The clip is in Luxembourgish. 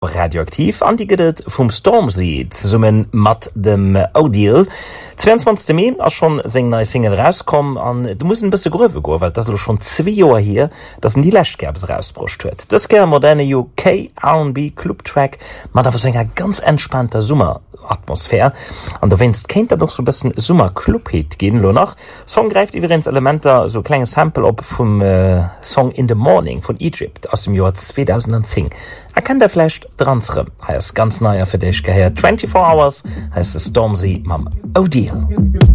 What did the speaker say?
Radioaktiv an die Gedet vum Stormzy summen mat dem Odile. 22. Mai as schon seng neue Single rauskom an du musst ein bisschen gröwe go, weil das schon 2 Joer hier, dass die Lächtgerbs rausbrucht huet. Das ger moderne UK R&B Clubtrack mat awer senger ganz entspannter Summeratmosphär. An der wennst kennt er doch so bisschen Summer-Club-Hit gehen lo nach. Song greift übrigens Elementer so kleine Sample op vom Song In the Morning von Egypt aus dem Jahr 2010. Erkennt er vielleicht dranre, heißt ganz neuer für dich gehört. 24 Hours heißt es Stormzy mam Odile.